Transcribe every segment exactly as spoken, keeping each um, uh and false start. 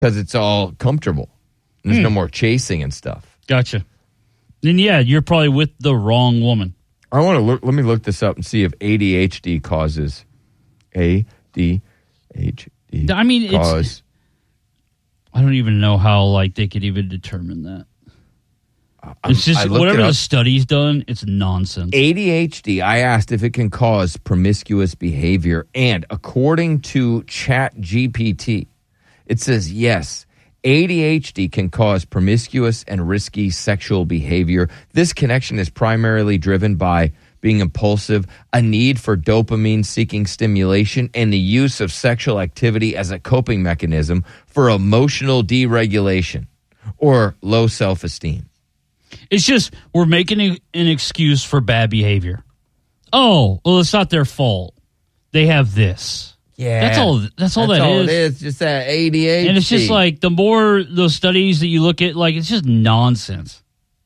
because it's all comfortable. There's mm. no more chasing and stuff. Gotcha. Then, yeah, you're probably with the wrong woman. I want to look. Let me look this up and see if A D H D causes A D H D. I mean, cause. it's. I don't even know how like they could even determine that. I'm, it's just whatever the study's done. It's nonsense. A D H D. I asked if it can cause promiscuous behavior, and according to Chat G P T, it says yes. A D H D can cause promiscuous and risky sexual behavior. This connection is primarily driven by being impulsive, a need for dopamine-seeking stimulation, and the use of sexual activity as a coping mechanism for emotional deregulation or low self-esteem. It's just we're making an excuse for bad behavior. Oh, well, it's not their fault. They have this. Yeah, that's all. That's all that's that all is. It is just that A D H D, and it's just like the more those studies that you look at, like it's just nonsense.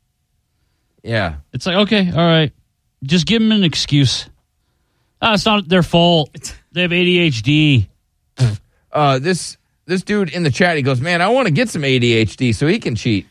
Yeah, it's like okay, all right, just give them an excuse. Ah, it's not their fault. They have A D H D. Uh, this this dude in the chat, he goes, "Man, I want to get some A D H D so he can cheat,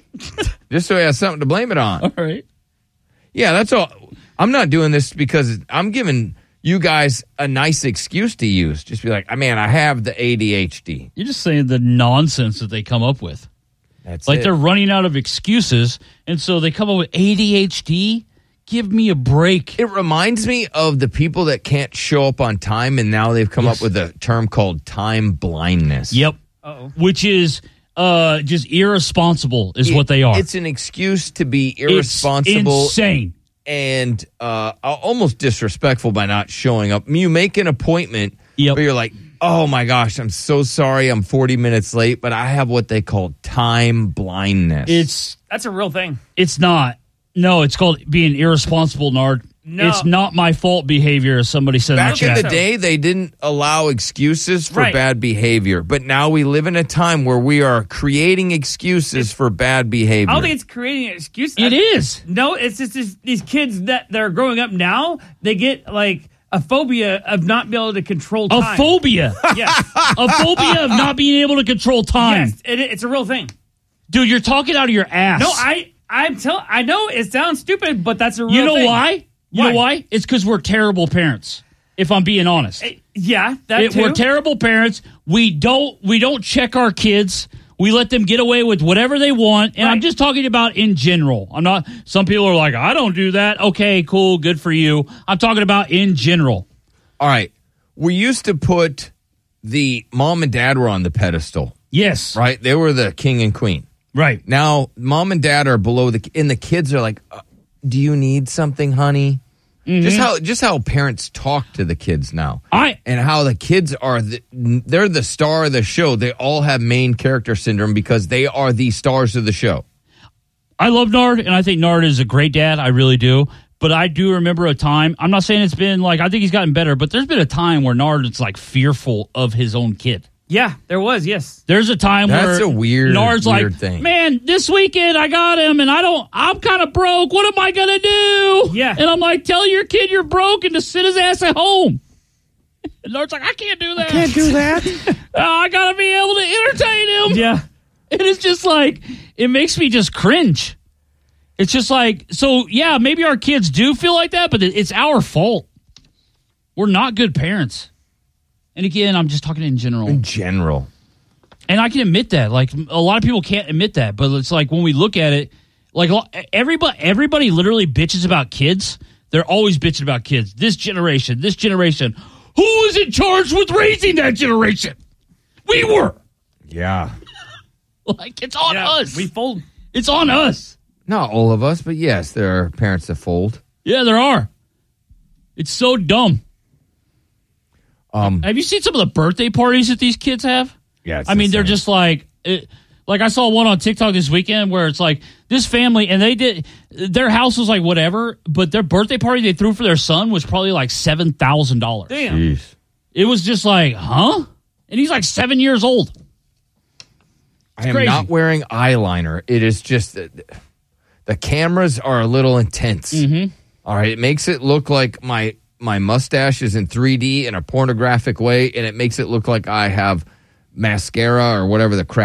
just so he has something to blame it on." All right. Yeah, that's all. I'm not doing this because I'm giving you guys a nice excuse to use. Just be like, I mean, I have the A D H D. You're just saying the nonsense that they come up with. That's like it. They're running out of excuses, and so they come up with A D H D. Give me a break. It reminds me of the people that can't show up on time, and now they've come yes. up with a term called time blindness. Yep. Uh-oh. Which is uh, just irresponsible is it, what they are. It's an excuse to be irresponsible. It's insane. And uh, almost disrespectful by not showing up. You make an appointment yep. where you're like, oh my gosh, I'm so sorry I'm forty minutes late, but I have what they call time blindness. It's That's a real thing. It's not. No, it's called being irresponsible, Nard. No. It's not my fault behavior, as somebody said Back in in the the chat. day, they didn't allow excuses for right. bad behavior. But now we live in a time where we are creating excuses for bad behavior. I don't think it's creating an excuse. It I, is. No, it's just this, these kids that they're growing up now, they get like a phobia of not being able to control time. A phobia. Yes. A phobia of not being able to control time. Yes, it, it's a real thing. Dude, you're talking out of your ass. No, I, I'm tell. I know it sounds stupid, but that's a real You know thing. why? You Why? know why? It's because we're terrible parents. If I'm being honest, Uh, yeah, that It- too. we're terrible parents. We don't we don't check our kids. We let them get away with whatever they want. And Right. I'm just talking about in general. I'm not. Some people are like, I don't do that. Okay, cool, good for you. I'm talking about in general. All right. We used to put the mom and dad were on the pedestal, Yes, right? They were the king and queen. right. Now, mom and dad are below the, and the kids are like, uh, "Do you need something, honey?" Mm-hmm. Just how, just how parents talk to the kids now, I and how the kids are, the, they're the star of the show. They all have main character syndrome because they are the stars of the show. I love Nard, and I think Nard is a great dad. I really do. But I do remember a time. I'm not saying it's been like I think he's gotten better, but there's been a time where Nard is like fearful of his own kid. Yeah, there was. Yes. There's a time That's where a weird, Nard's weird like, thing. man, this weekend I got him, and I don't. I'm kind of broke. What am I gonna do? Yeah. And I'm like, tell your kid you're broke and to sit his ass at home. And Nard's like, I can't do that. I Can't do that. oh, I gotta be able to entertain him. Yeah. And it's just like it makes me just cringe. It's just like so. Yeah, maybe our kids do feel like that, but it's our fault. We're not good parents. And again, I'm just talking in general. In general. And I can admit that. Like, a lot of people can't admit that. But it's like, when we look at it, like, everybody, everybody literally bitches about kids. They're always bitching about kids. This generation, this generation. Who was in charge with raising that generation? We were. Yeah. Like, it's on Yeah, us. We fold. It's on us. Not all of us, but yes, there are parents that fold. Yeah, there are. It's so dumb. Um, Have you seen some of the birthday parties that these kids have? Yeah, it's I mean, insane. they're just like, it, like I saw one on TikTok this weekend where it's like this family, and they did their house was like whatever, but their birthday party they threw for their son was probably like seven thousand dollars. Damn. Jeez. It was just like, huh? And he's like seven years old. I am crazy. not wearing eyeliner. It is just that the cameras are a little intense. Mm-hmm. All right, it makes it look like my my mustache is in three D in a pornographic way, and it makes it look like I have mascara or whatever the crap